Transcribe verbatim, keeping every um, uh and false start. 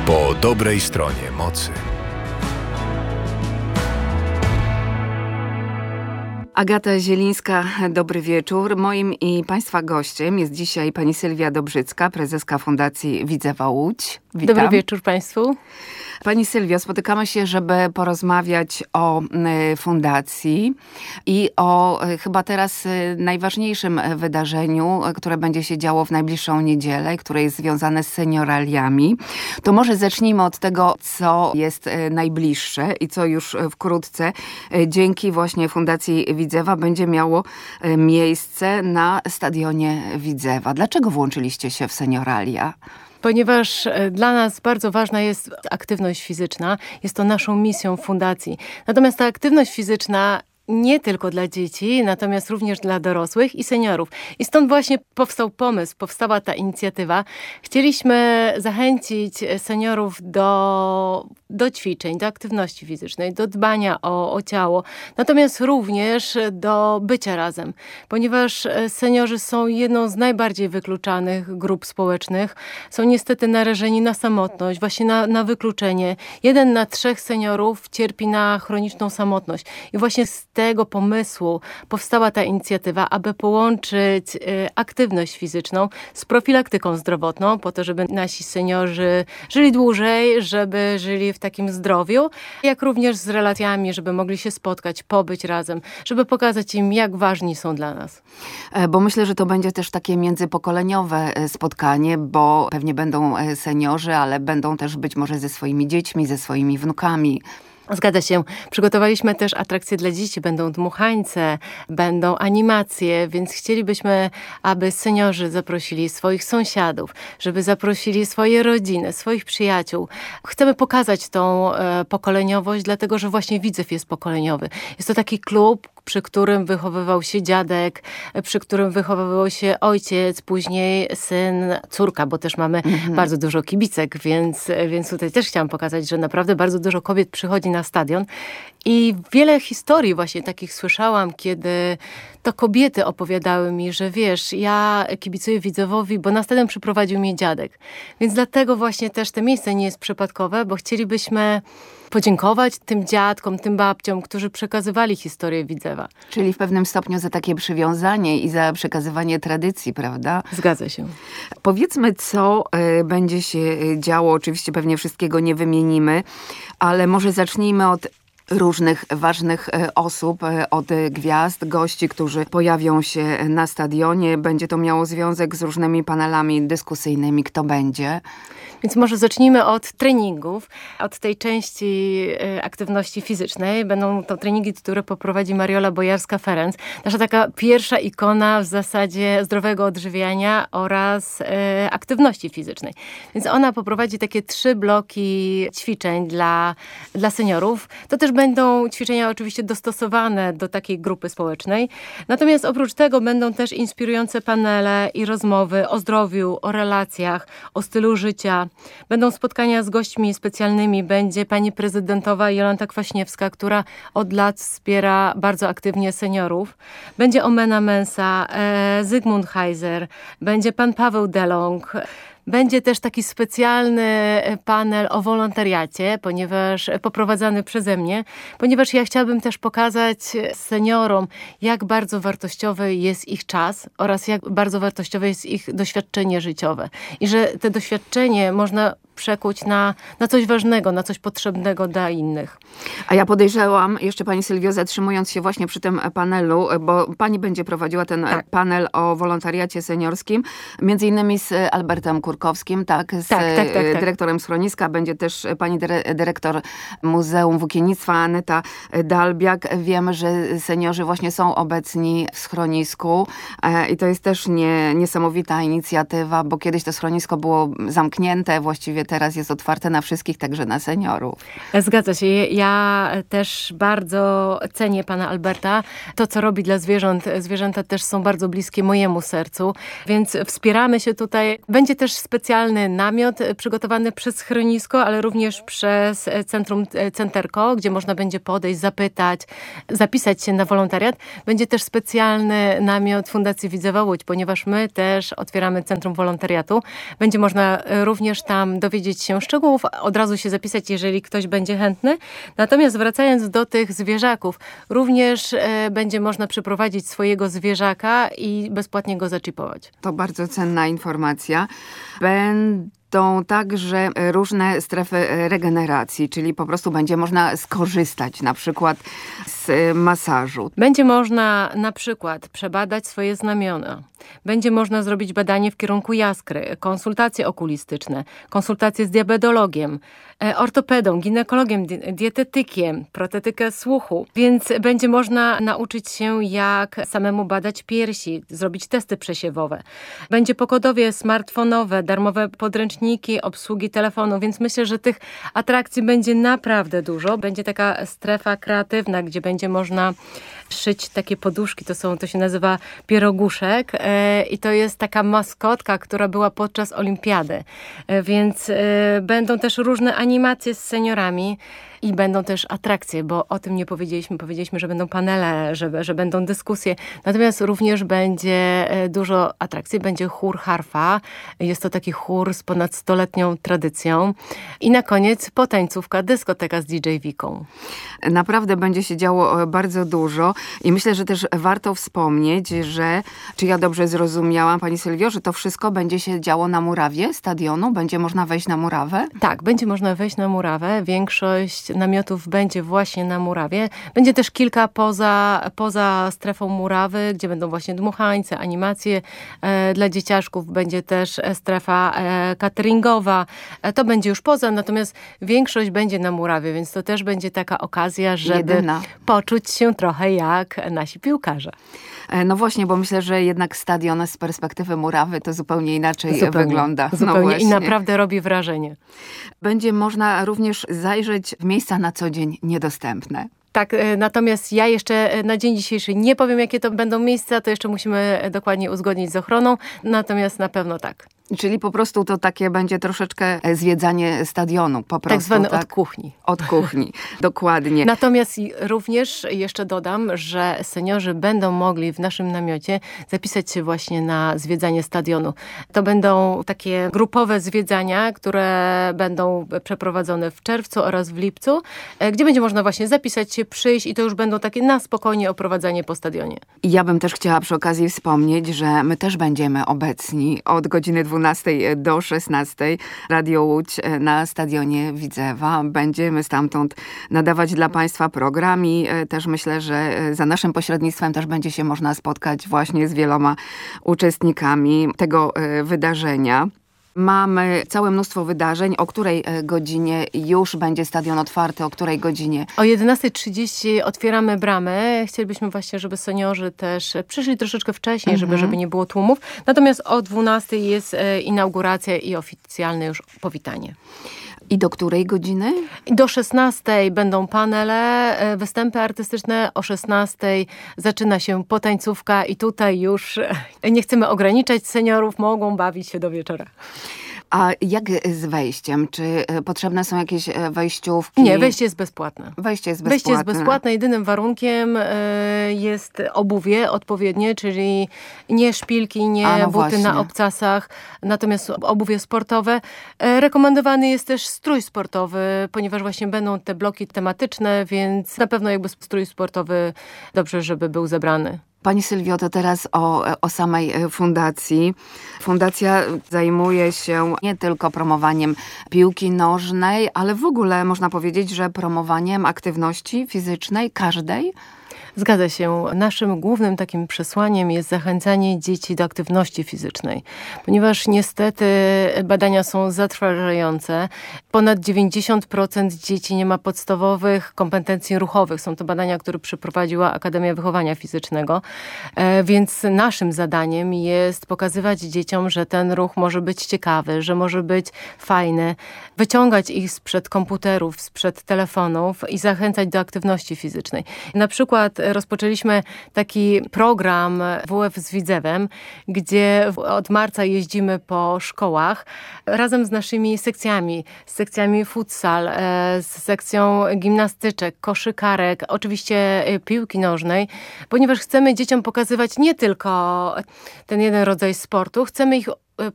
Po dobrej stronie mocy. Agata Zielińska, dobry wieczór. Moim i Państwa gościem jest dzisiaj pani Sylwia Dobrzycka, prezeska Fundacji Widzewa Łódź. Witam. Dobry wieczór Państwu. Pani Sylwio, spotykamy się, żeby porozmawiać o fundacji i o chyba teraz najważniejszym wydarzeniu, które będzie się działo w najbliższą niedzielę, które jest związane z senioraliami. To może zacznijmy od tego, co jest najbliższe i co już wkrótce dzięki właśnie Fundacji Widzewa będzie miało miejsce na stadionie Widzewa. Dlaczego włączyliście się w senioralia? Ponieważ dla nas bardzo ważna jest aktywność fizyczna. Jest to naszą misją fundacji. Natomiast ta aktywność fizyczna nie tylko dla dzieci, natomiast również dla dorosłych i seniorów. I stąd właśnie powstał pomysł, powstała ta inicjatywa. Chcieliśmy zachęcić seniorów do, do ćwiczeń, do aktywności fizycznej, do dbania o, o ciało, natomiast również do bycia razem, ponieważ seniorzy są jedną z najbardziej wykluczanych grup społecznych. Są niestety narażeni na samotność, właśnie na, na wykluczenie. Jeden na trzech seniorów cierpi na chroniczną samotność. I właśnie z tego pomysłu powstała ta inicjatywa, aby połączyć y, aktywność fizyczną z profilaktyką zdrowotną, po to, żeby nasi seniorzy żyli dłużej, żeby żyli w takim zdrowiu, jak również z relacjami, żeby mogli się spotkać, pobyć razem, żeby pokazać im, jak ważni są dla nas. Bo myślę, że to będzie też takie międzypokoleniowe spotkanie, bo pewnie będą seniorzy, ale będą też być może ze swoimi dziećmi, ze swoimi wnukami. Zgadza się. Przygotowaliśmy też atrakcje dla dzieci. Będą dmuchańce, będą animacje, więc chcielibyśmy, aby seniorzy zaprosili swoich sąsiadów, żeby zaprosili swoje rodziny, swoich przyjaciół. Chcemy pokazać tą e, pokoleniowość, dlatego że właśnie Widzew jest pokoleniowy. Jest to taki klub, przy którym wychowywał się dziadek, przy którym wychowywał się ojciec, później syn, córka, bo też mamy mhm. bardzo dużo kibicek, więc, więc tutaj też chciałam pokazać, że naprawdę bardzo dużo kobiet przychodzi na stadion i wiele historii właśnie takich słyszałam, kiedy to kobiety opowiadały mi, że wiesz, ja kibicuję Widzewowi, bo na stadion przyprowadził mnie dziadek. Więc dlatego właśnie też to miejsce nie jest przypadkowe, bo chcielibyśmy podziękować tym dziadkom, tym babciom, którzy przekazywali historię Widzewa. Czyli w pewnym stopniu za takie przywiązanie i za przekazywanie tradycji, prawda? Zgadza się. Powiedzmy, co y, będzie się działo. Oczywiście pewnie wszystkiego nie wymienimy, ale może zacznijmy od różnych ważnych osób, od gwiazd, gości, którzy pojawią się na stadionie. Będzie to miało związek z różnymi panelami dyskusyjnymi. Kto będzie? Więc może zacznijmy od treningów, od tej części aktywności fizycznej. Będą to treningi, które poprowadzi Mariola Bojarska-Ferenc. Nasza taka pierwsza ikona w zasadzie zdrowego odżywiania oraz e, aktywności fizycznej. Więc ona poprowadzi takie trzy bloki ćwiczeń dla, dla seniorów. To też będą ćwiczenia oczywiście dostosowane do takiej grupy społecznej. Natomiast oprócz tego będą też inspirujące panele i rozmowy o zdrowiu, o relacjach, o stylu życia. Będą spotkania z gośćmi specjalnymi. Będzie pani prezydentowa Jolanta Kwaśniewska, która od lat wspiera bardzo aktywnie seniorów. Będzie Omena Mensa, e, Zygmunt Heiser, będzie pan Paweł Delong. Będzie też taki specjalny panel o wolontariacie, ponieważ poprowadzany przeze mnie, ponieważ ja chciałabym też pokazać seniorom, jak bardzo wartościowy jest ich czas oraz jak bardzo wartościowe jest ich doświadczenie życiowe. I że te doświadczenie można przekuć na, na coś ważnego, na coś potrzebnego dla innych. A ja podejrzewam, jeszcze pani Sylwio, zatrzymując się właśnie przy tym panelu, bo pani będzie prowadziła ten tak. panel o wolontariacie seniorskim, między innymi z Albertem Kurkowskim, tak, z tak, tak, tak, tak. dyrektorem schroniska. Będzie też pani dyrektor Muzeum Włókiennictwa Aneta Dalbiak. Wiemy, że seniorzy właśnie są obecni w schronisku i to jest też nie, niesamowita inicjatywa, bo kiedyś to schronisko było zamknięte, właściwie teraz jest otwarte na wszystkich, także na seniorów. Zgadza się. Ja też bardzo cenię pana Alberta. To, co robi dla zwierząt. Zwierzęta też są bardzo bliskie mojemu sercu, więc wspieramy się tutaj. Będzie też specjalny namiot przygotowany przez schronisko, ale również przez Centrum Centerko, gdzie można będzie podejść, zapytać, zapisać się na wolontariat. Będzie też specjalny namiot Fundacji Widzewa Łódź, ponieważ my też otwieramy Centrum Wolontariatu. Będzie można również tam dowiedzieć dowiedzieć się szczegółów, od razu się zapisać, jeżeli ktoś będzie chętny. Natomiast wracając do tych zwierzaków, również e, będzie można przyprowadzić swojego zwierzaka i bezpłatnie go zaczipować. To bardzo cenna informacja. Będą także różne strefy regeneracji, czyli po prostu będzie można skorzystać na przykład z masażu. Będzie można na przykład przebadać swoje znamiona. Będzie można zrobić badanie w kierunku jaskry, konsultacje okulistyczne, konsultacje z diabetologiem, ortopedą, ginekologiem, dietetykiem, protetykę słuchu. Więc będzie można nauczyć się, jak samemu badać piersi, zrobić testy przesiewowe. Będzie pogodowie smartfonowe, darmowe podręczniki, obsługi telefonu, więc myślę, że tych atrakcji będzie naprawdę dużo. Będzie taka strefa kreatywna, gdzie będzie można szyć takie poduszki, to są, to się nazywa pieroguszek e, i to jest taka maskotka, która była podczas olimpiady, e, więc e, będą też różne animacje z seniorami i będą też atrakcje, bo o tym nie powiedzieliśmy. Powiedzieliśmy, że będą panele, że, że będą dyskusje. Natomiast również będzie dużo atrakcji. Będzie chór harfa. Jest to taki chór z ponad stuletnią tradycją. I na koniec potańcówka, dyskoteka z D J Wiką. Naprawdę będzie się działo bardzo dużo i myślę, że też warto wspomnieć, że, czy ja dobrze zrozumiałam, pani Sylwio, że to wszystko będzie się działo na murawie stadionu? Będzie można wejść na murawę? Tak, będzie można wejść na murawę. Większość namiotów będzie właśnie na murawie. Będzie też kilka poza, poza strefą murawy, gdzie będą właśnie dmuchańce, animacje e, dla dzieciaczków. Będzie też strefa e, cateringowa. E, to będzie już poza, natomiast większość będzie na murawie, więc to też będzie taka okazja, żeby Jedyna. poczuć się trochę jak nasi piłkarze. No właśnie, bo myślę, że jednak stadion z perspektywy murawy to zupełnie inaczej zupełnie, wygląda. Zupełnie no i naprawdę robi wrażenie. Będzie można również zajrzeć w miejsca na co dzień niedostępne. Tak, natomiast ja jeszcze na dzień dzisiejszy nie powiem, jakie to będą miejsca, to jeszcze musimy dokładnie uzgodnić z ochroną, natomiast na pewno tak. Czyli po prostu to takie będzie troszeczkę zwiedzanie stadionu. Po prostu, tak zwane tak? od kuchni. Od kuchni, dokładnie. Natomiast również jeszcze dodam, że seniorzy będą mogli w naszym namiocie zapisać się właśnie na zwiedzanie stadionu. To będą takie grupowe zwiedzania, które będą przeprowadzone w czerwcu oraz w lipcu, gdzie będzie można właśnie zapisać się, przyjść i to już będą takie na spokojnie oprowadzanie po stadionie. I ja bym też chciała przy okazji wspomnieć, że my też będziemy obecni od godziny dwunastej do szesnastej. Radio Łódź na stadionie Widzewa. Będziemy stamtąd nadawać dla Państwa program i też myślę, że za naszym pośrednictwem też będzie się można spotkać właśnie z wieloma uczestnikami tego wydarzenia. Mamy całe mnóstwo wydarzeń. O której godzinie już będzie stadion otwarty? O której godzinie? O jedenastej trzydzieści otwieramy bramy. Chcielibyśmy właśnie, żeby seniorzy też przyszli troszeczkę wcześniej, Mhm. żeby, żeby nie było tłumów. Natomiast o dwunastej jest inauguracja i oficjalne już powitanie. I do której godziny? Do szesnastej będą panele, występy artystyczne. O szesnastej zaczyna się potańcówka i tutaj już nie chcemy ograniczać. Seniorów mogą bawić się do wieczora. A jak z wejściem? Czy potrzebne są jakieś wejściówki? Nie, wejście jest bezpłatne. Wejście jest bezpłatne. Wejście jest bezpłatne. Jedynym warunkiem y, jest obuwie odpowiednie, czyli nie szpilki, nie A, no buty właśnie. na obcasach, natomiast obuwie sportowe. Y, rekomendowany jest też strój sportowy, ponieważ właśnie będą te bloki tematyczne, więc na pewno jakby strój sportowy dobrze, żeby był zebrany. Pani Sylwio, to teraz o, o samej fundacji. Fundacja zajmuje się nie tylko promowaniem piłki nożnej, ale w ogóle można powiedzieć, że promowaniem aktywności fizycznej każdej. Zgadza się. Naszym głównym takim przesłaniem jest zachęcanie dzieci do aktywności fizycznej, ponieważ niestety badania są zatrważające. Ponad dziewięćdziesiąt procent dzieci nie ma podstawowych kompetencji ruchowych. Są to badania, które przeprowadziła Akademia Wychowania Fizycznego, więc naszym zadaniem jest pokazywać dzieciom, że ten ruch może być ciekawy, że może być fajny, wyciągać ich sprzed komputerów, sprzed telefonów i zachęcać do aktywności fizycznej. Na przykład rozpoczęliśmy taki program W F z Widzewem, gdzie od marca jeździmy po szkołach razem z naszymi sekcjami, z sekcjami futsal, z sekcją gimnastyczek, koszykarek, oczywiście piłki nożnej, ponieważ chcemy dzieciom pokazywać nie tylko ten jeden rodzaj sportu, chcemy ich